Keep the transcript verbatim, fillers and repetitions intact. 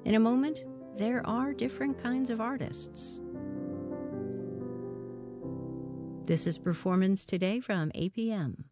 In a moment, there are different kinds of artists. This is Performance Today from A P M.